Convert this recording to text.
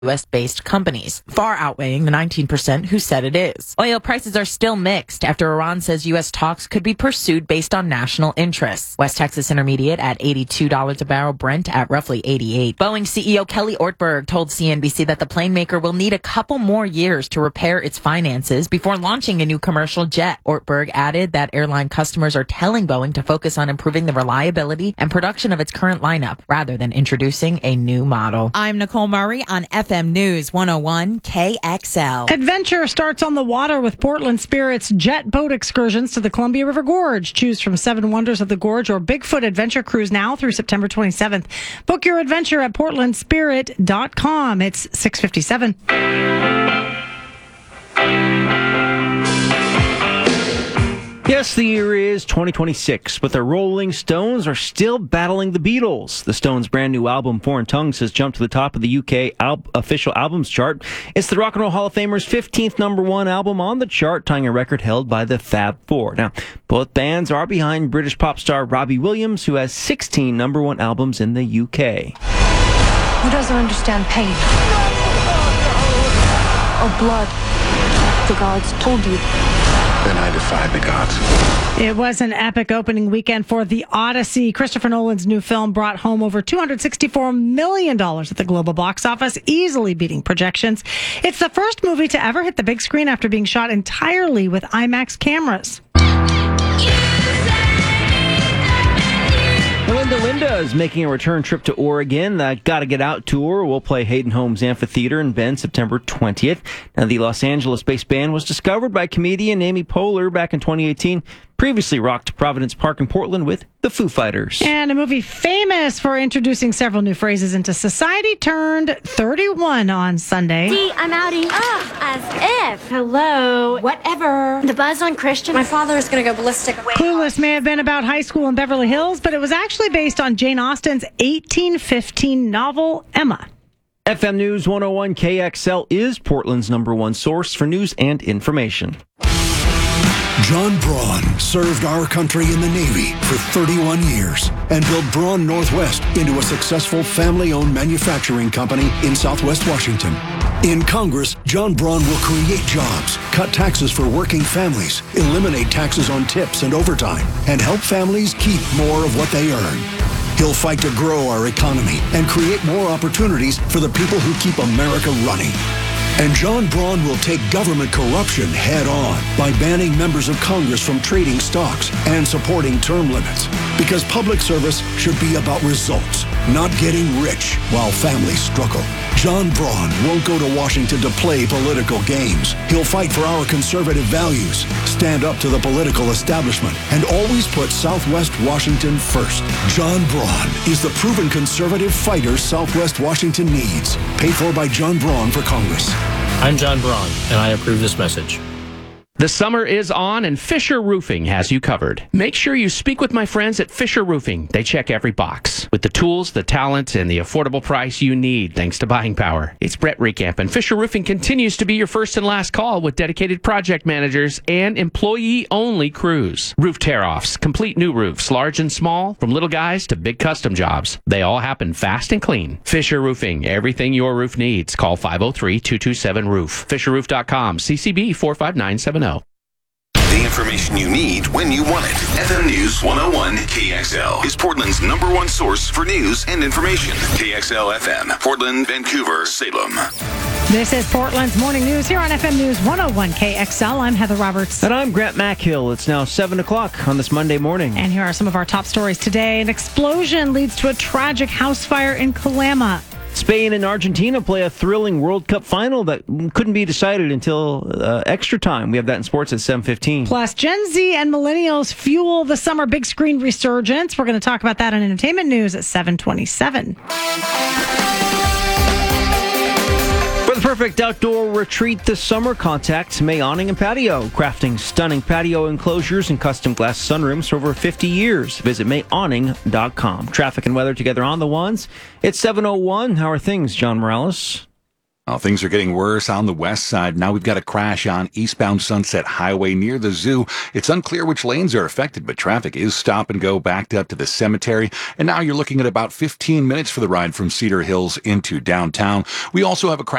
U.S.-based companies, far outweighing the 19% who said it is. Oil prices are still mixed after Iran says U.S. talks could be pursued based on national interests. West Texas Intermediate at $82 a barrel, Brent at roughly $88. Boeing CEO Kelly Ortberg told CNBC that the plane maker will need a couple more years to repair its finances before launching a new commercial jet. Ortberg added that airline customers are telling Boeing to focus on improving the reliability and production of its current lineup rather than introducing a new model. I'm Nicole Murray on FM News 101 KXL. Adventure starts on the water with Portland Spirit's jet boat excursions to the Columbia River Gorge. Choose from 7 Wonders of the Gorge or Bigfoot Adventure Cruise now through September 27th. Book your adventure at portlandspirit.com. It's 6:57. Yes, the year is 2026, but the Rolling Stones are still battling the Beatles. The Stones' brand new album, Foreign Tongues, has jumped to the top of the UK official albums chart. It's the Rock and Roll Hall of Famer's 15th number one album on the chart, tying a record held by the Fab Four. Now, both bands are behind British pop star Robbie Williams, who has 16 number one albums in the UK. Who doesn't understand pain? Or blood? The gods told you. Then I defy the gods. It was an epic opening weekend for The Odyssey. Christopher Nolan's new film brought home over $264 million at the global box office, easily beating projections. It's the first movie to ever hit the big screen after being shot entirely with IMAX cameras. Linda is making a return trip to Oregon. The Gotta Get Out tour will play Hayden Homes Amphitheater in Bend September 20th. Now, the Los Angeles-based band was discovered by comedian Amy Poehler back in 2018. Previously rocked Providence Park in Portland with the Foo Fighters. And a movie famous for introducing several new phrases into society turned 31 on Sunday. See, I'm outie. As if. Hello. Whatever. The buzz on Christian. My father is going to go ballistic. Clueless may have been about high school in Beverly Hills, but it was actually based on Jane Austen's 1815 novel, Emma. FM News 101 KXL is Portland's number one source for news and information. John Braun served our country in the Navy for 31 years and built Braun Northwest into a successful family-owned manufacturing company in Southwest Washington. In Congress, John Braun will create jobs, cut taxes for working families, eliminate taxes on tips and overtime, and help families keep more of what they earn. He'll fight to grow our economy and create more opportunities for the people who keep America running. And John Braun will take government corruption head on by banning members of Congress from trading stocks and supporting term limits. Because public service should be about results, not getting rich while families struggle. John Braun won't go to Washington to play political games. He'll fight for our conservative values, stand up to the political establishment, and always put Southwest Washington first. John Braun is the proven conservative fighter Southwest Washington needs. Paid for by John Braun for Congress. I'm John Braun, and I approve this message. The summer is on, and Fisher Roofing has you covered. Make sure you speak with my friends at Fisher Roofing. They check every box with the tools, the talent, and the affordable price you need thanks to buying power. It's Brett Recamp, and Fisher Roofing continues to be your first and last call with dedicated project managers and employee-only crews. Roof tear-offs, complete new roofs, large and small, from little guys to big custom jobs. They all happen fast and clean. Fisher Roofing, everything your roof needs. Call 503-227-ROOF. FisherRoof.com, CCB 45970. The information you need when you want it. FM News 101 KXL is Portland's number one source for news and information. KXL FM, Portland, Vancouver, Salem. This is Portland's Morning News here on FM News 101 KXL. I'm Heather Roberts. And I'm Grant Mackhill. It's now 7 o'clock on this Monday morning. And here are some of our top stories today. An explosion leads to a tragic house fire in Calama. Spain and Argentina play a thrilling World Cup final that couldn't be decided until extra time. We have that in sports at 7:15. Plus, Gen Z and millennials fuel the summer big screen resurgence. We're going to talk about that on Entertainment News at 7:27. For the perfect outdoor retreat this summer, contact May Awning and Patio. Crafting stunning patio enclosures and custom glass sunrooms for over 50 years. Visit mayawning.com. Traffic and weather together on the ones. It's 7:01. How are things, John Morales? Well, things are getting worse on the west side. Now we've got a crash on eastbound Sunset Highway near the zoo. It's unclear which lanes are affected, but traffic is stop and go backed up to the cemetery. And now you're looking at about 15 minutes for the ride from Cedar Hills into downtown. We also have a crash